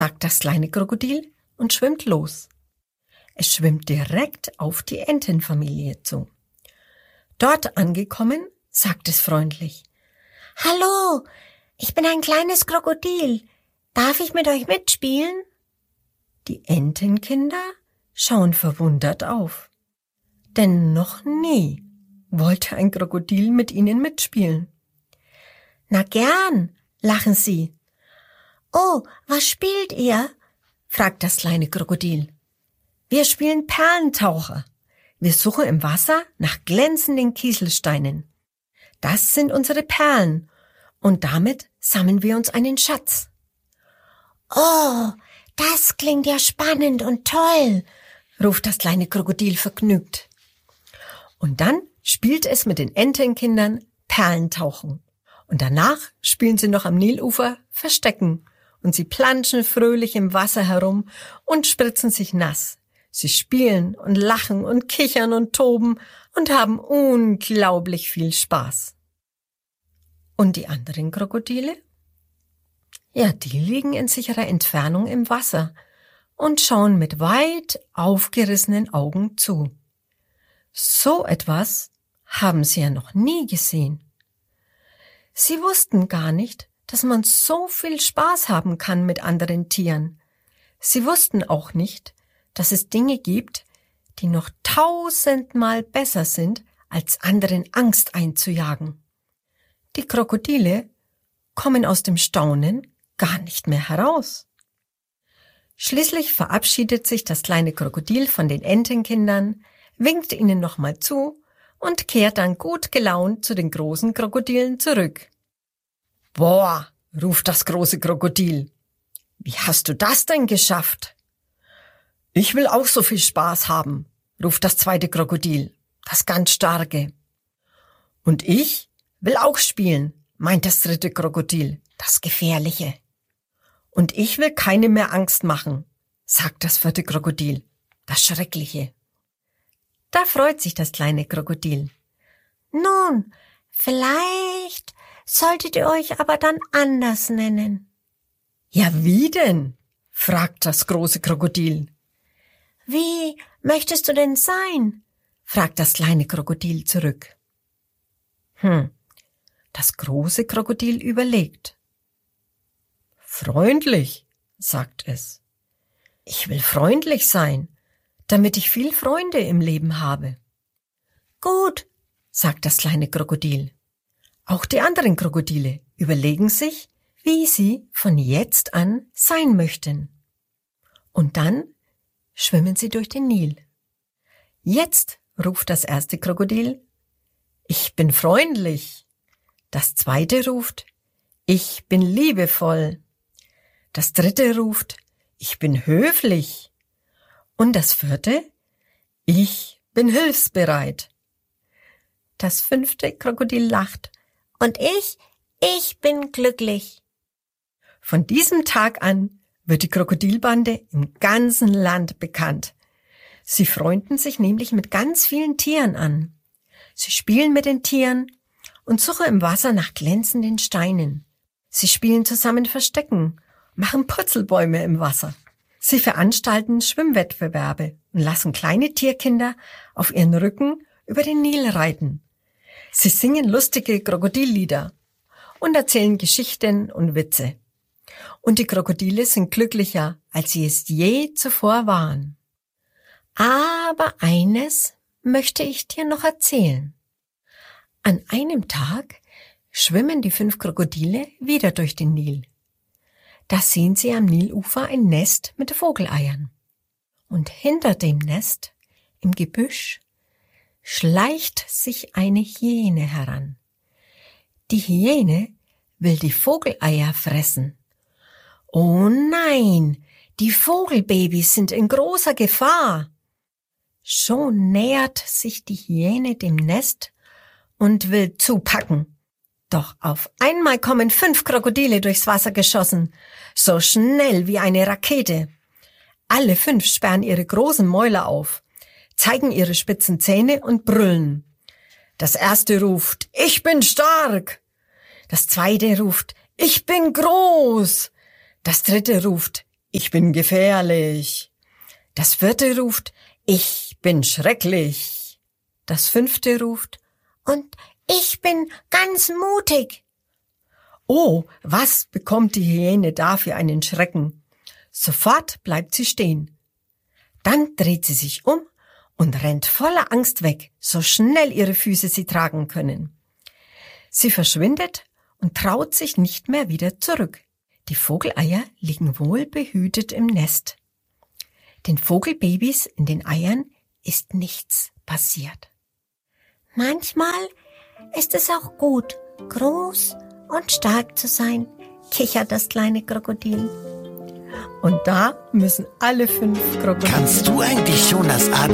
sagt das kleine Krokodil und schwimmt los. Es schwimmt direkt auf die Entenfamilie zu. Dort angekommen, sagt es freundlich: »Hallo, ich bin ein kleines Krokodil. Darf ich mit euch mitspielen?« Die Entenkinder schauen verwundert auf. Denn noch nie wollte ein Krokodil mit ihnen mitspielen. »Na gern«, lachen sie. »Oh, was spielt ihr?« fragt das kleine Krokodil. »Wir spielen Perlentaucher. Wir suchen im Wasser nach glänzenden Kieselsteinen. Das sind unsere Perlen und damit sammeln wir uns einen Schatz.« »Oh, das klingt ja spannend und toll«, ruft das kleine Krokodil vergnügt. Und dann spielt es mit den Entenkindern Perlentauchen. Und danach spielen sie noch am Nilufer Verstecken und sie planschen fröhlich im Wasser herum und spritzen sich nass. Sie spielen und lachen und kichern und toben und haben unglaublich viel Spaß. Und die anderen Krokodile? Ja, die liegen in sicherer Entfernung im Wasser und schauen mit weit aufgerissenen Augen zu. So etwas haben sie ja noch nie gesehen. Sie wussten gar nicht, dass man so viel Spaß haben kann mit anderen Tieren. Sie wussten auch nicht, dass es Dinge gibt, die noch 1000-mal besser sind, als anderen Angst einzujagen. Die Krokodile kommen aus dem Staunen gar nicht mehr heraus. Schließlich verabschiedet sich das kleine Krokodil von den Entenkindern, winkt ihnen nochmal zu und kehrt dann gut gelaunt zu den großen Krokodilen zurück. »Boah«, ruft das große Krokodil, »wie hast du das denn geschafft?« »Ich will auch so viel Spaß haben«, ruft das zweite Krokodil, das ganz starke. »Und ich will auch spielen«, meint das dritte Krokodil, das gefährliche. »Und ich will keine mehr Angst machen«, sagt das vierte Krokodil, das schreckliche. Da freut sich das kleine Krokodil. »Nun, vielleicht solltet ihr euch aber dann anders nennen.« »Ja, wie denn?«, fragt das große Krokodil. »Wie möchtest du denn sein?«, fragt das kleine Krokodil zurück. Das große Krokodil überlegt. »Freundlich«, sagt es. »Ich will freundlich sein, damit ich viel Freunde im Leben habe.« »Gut«, sagt das kleine Krokodil. Auch die anderen Krokodile überlegen sich, wie sie von jetzt an sein möchten. Und dann schwimmen sie durch den Nil. Jetzt ruft das erste Krokodil: »Ich bin freundlich.« Das zweite ruft: »Ich bin liebevoll.« Das dritte ruft: »Ich bin höflich.« Und das vierte: »Ich bin hilfsbereit.« Das fünfte Krokodil lacht: »Und ich bin glücklich.« Von diesem Tag an wird die Krokodilbande im ganzen Land bekannt. Sie freunden sich nämlich mit ganz vielen Tieren an. Sie spielen mit den Tieren und suchen im Wasser nach glänzenden Steinen. Sie spielen zusammen Verstecken, machen Purzelbäume im Wasser. Sie veranstalten Schwimmwettbewerbe und lassen kleine Tierkinder auf ihren Rücken über den Nil reiten. Sie singen lustige Krokodillieder und erzählen Geschichten und Witze. Und die Krokodile sind glücklicher, als sie es je zuvor waren. Aber eines möchte ich dir noch erzählen. An einem Tag schwimmen die 5 Krokodile wieder durch den Nil. Da sehen sie am Nilufer ein Nest mit Vogeleiern. Und hinter dem Nest, im Gebüsch, schleicht sich eine Hyäne heran. Die Hyäne will die Vogeleier fressen. Oh nein, die Vogelbabys sind in großer Gefahr. Schon nähert sich die Hyäne dem Nest und will zupacken. Doch auf einmal kommen 5 Krokodile durchs Wasser geschossen, so schnell wie eine Rakete. Alle 5 sperren ihre großen Mäuler auf, zeigen ihre spitzen Zähne und brüllen. Das erste ruft: »Ich bin stark!« Das zweite ruft: »Ich bin groß!« Das dritte ruft: ich bin gefährlich. Das 4. ruft, ich bin schrecklich. Das 5. ruft, und ich bin ganz mutig. Oh, was bekommt die Hyäne da für einen Schrecken? Sofort bleibt sie stehen. Dann dreht sie sich um und rennt voller Angst weg, so schnell ihre Füße sie tragen können. Sie verschwindet und traut sich nicht mehr wieder zurück. Die Vogeleier liegen wohlbehütet im Nest. Den Vogelbabys in den Eiern ist nichts passiert. Manchmal ist es auch gut, groß und stark zu sein, kichert das kleine Krokodil. Und da müssen alle 5 Krokodile... Kannst du eigentlich schon das